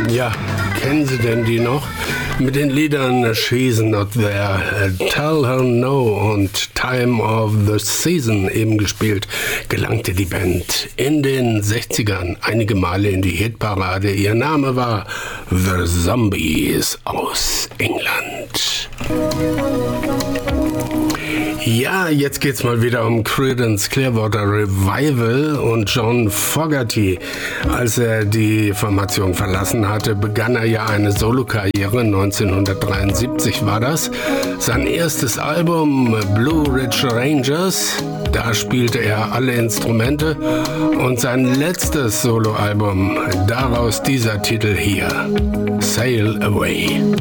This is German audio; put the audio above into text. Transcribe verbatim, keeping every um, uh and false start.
Ja, kennen Sie denn die noch? Mit den Liedern She's Not There, Tell Her No und Time of the Season eben gespielt, gelangte die Band in den sechzigern einige Male in die Hitparade. Ihr Name war The Zombies aus England. Ja, jetzt geht's mal wieder um Creedence Clearwater Revival und John Fogerty. Als er die Formation verlassen hatte, begann er ja eine Solokarriere. neunzehnhundertdreiundsiebzig war das. Sein erstes Album Blue Ridge Rangers, da spielte er alle Instrumente. Und sein letztes Soloalbum, daraus dieser Titel hier, Sail Away.